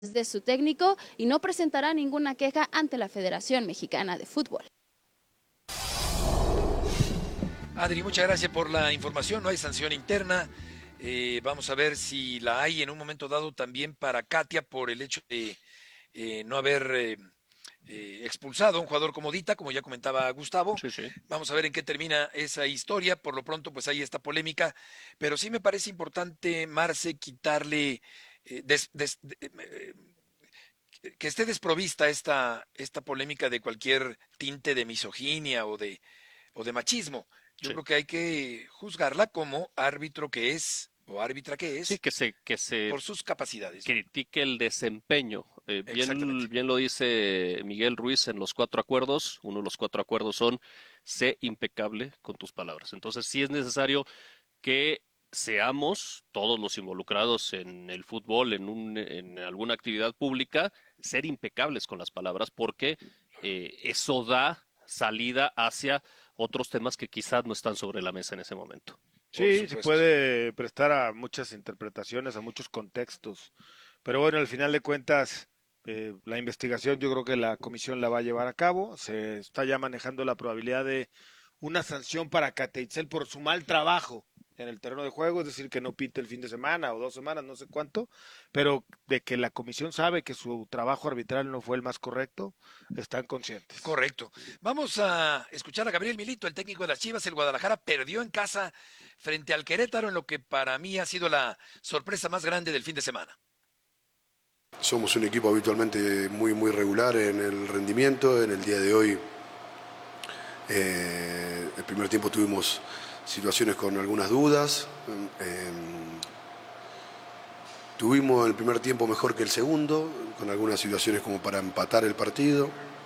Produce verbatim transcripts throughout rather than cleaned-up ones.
de su técnico y no presentará ninguna queja ante la Federación Mexicana de Fútbol. Adri, muchas gracias por la información. No hay sanción interna. Eh, vamos a ver si la hay en un momento dado también para Katia por el hecho de eh, no haber eh, eh, expulsado a un jugador como Dita, como ya comentaba Gustavo. Sí, sí. Vamos a ver en qué termina esa historia. Por lo pronto, pues hay esta polémica. Pero sí me parece importante, Marce, quitarle, eh, des- des- de- eh, que esté desprovista esta, esta polémica de cualquier tinte de misoginia o de, o de machismo. Yo Sí. creo que hay que juzgarla como árbitro que es o árbitra que Sí, es que se, que se por sus capacidades, ¿no? critique el desempeño. Eh, bien, Exactamente. bien lo dice Miguel Ruiz en los cuatro acuerdos. Uno de los cuatro acuerdos son: sé impecable con tus palabras. Entonces, sí es necesario que seamos todos los involucrados en el fútbol, en un, en alguna actividad pública, ser impecables con las palabras, porque eh, eso da salida hacia otros temas que quizás no están sobre la mesa en ese momento. Por Sí, se supuesto. puede prestar a muchas interpretaciones, a muchos contextos. Pero bueno, al final de cuentas, eh, la investigación yo creo que la comisión la va a llevar a cabo. Se está ya manejando la probabilidad de una sanción para Cateitzel por su mal trabajo en el terreno de juego, es decir, que no pite el fin de semana o dos semanas, no sé cuánto, pero de que la comisión sabe que su trabajo arbitral no fue el más correcto, están conscientes. Correcto. Vamos a escuchar a Gabriel Milito, el técnico de las Chivas. El Guadalajara perdió en casa frente al Querétaro en lo que para mí ha sido la sorpresa más grande del fin de semana. Somos un equipo habitualmente muy, muy regular en el rendimiento. En el día de hoy, eh, el primer tiempo tuvimos situaciones con algunas dudas. Eh, tuvimos el primer tiempo mejor que el segundo, con algunas situaciones como para empatar el partido.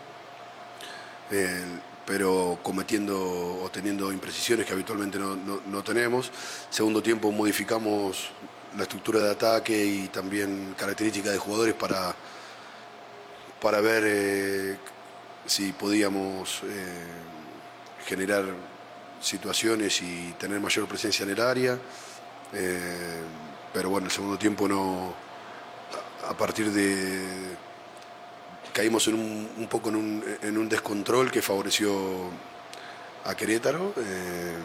Eh, pero cometiendo o teniendo imprecisiones que habitualmente no, no, no tenemos. Segundo tiempo modificamos la estructura de ataque y también características de jugadores para, para ver eh, si podíamos eh, generar situaciones y tener mayor presencia en el área. Eh, pero bueno, el segundo tiempo no, a partir de caímos en un, un poco en un, en un descontrol que favoreció a Querétaro eh,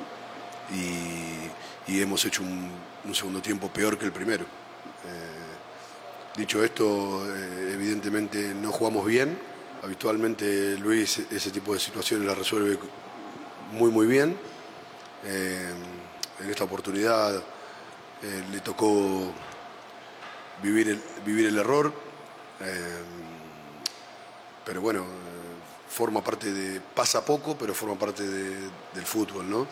y, y hemos hecho un, un segundo tiempo peor que el primero. Eh, dicho esto, eh, evidentemente no jugamos bien. Habitualmente Luis ese tipo de situaciones la resuelve muy muy bien. Eh, en esta oportunidad eh, le tocó vivir el, vivir el error. Eh, pero bueno, eh, forma parte de, pasa poco, pero forma parte de, del fútbol, ¿no?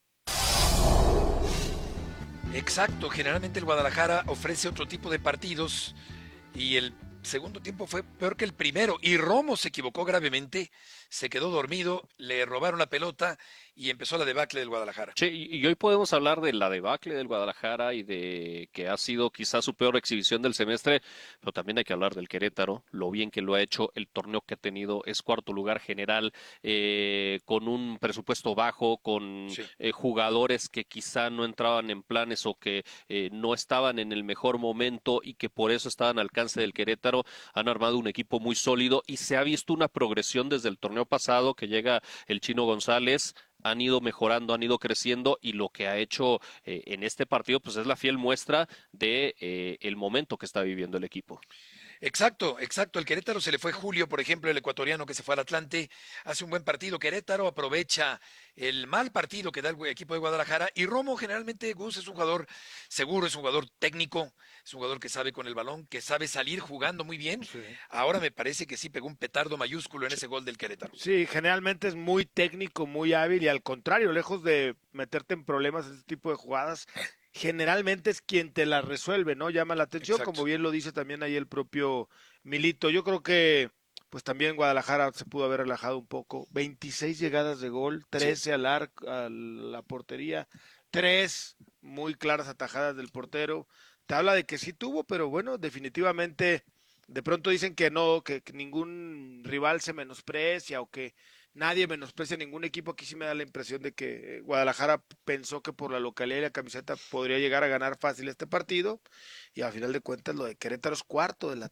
Exacto, generalmente el Guadalajara ofrece otro tipo de partidos y el segundo tiempo fue peor que el primero y Romo se equivocó gravemente, se quedó dormido, le robaron la pelota y empezó la debacle del Guadalajara. Sí, y y hoy podemos hablar de la debacle del Guadalajara y de que ha sido quizás su peor exhibición del semestre, pero también hay que hablar del Querétaro, lo bien que lo ha hecho, el torneo que ha tenido, es cuarto lugar general, eh, con un presupuesto bajo, con Sí. eh, jugadores que quizá no entraban en planes o que eh, no estaban en el mejor momento y que por eso estaban al alcance del Querétaro. Han armado un equipo muy sólido y se ha visto una progresión desde el torneo pasado que llega el Chino González. Han ido mejorando, han ido creciendo y lo que ha hecho eh, en este partido pues es la fiel muestra de eh, el momento que está viviendo el equipo. Exacto, exacto. El Querétaro se le fue Julio, por ejemplo, el ecuatoriano que se fue al Atlante, hace un buen partido. Querétaro aprovecha el mal partido que da el equipo de Guadalajara y Romo generalmente Gus es un jugador seguro, es un jugador técnico, es un jugador que sabe con el balón, que sabe salir jugando muy bien. Sí. Ahora me parece que sí pegó un petardo mayúsculo en ese gol del Querétaro. Sí, generalmente es muy técnico, muy hábil y al contrario, lejos de meterte en problemas en este tipo de jugadas, generalmente es quien te las resuelve, ¿no? Llama la atención, Exacto. como bien lo dice también ahí el propio Milito. Yo creo que pues también Guadalajara se pudo haber relajado un poco. veintiséis llegadas de gol, Sí. trece al arco, a la portería, tres muy claras atajadas del portero. Te habla de que sí tuvo, pero bueno, definitivamente de pronto dicen que no, que, que ningún rival se menosprecia o que nadie menosprecia a ningún equipo. Aquí sí me da la impresión de que Guadalajara pensó que por la localidad y la camiseta podría llegar a ganar fácil este partido, y al final de cuentas lo de Querétaro es cuarto de la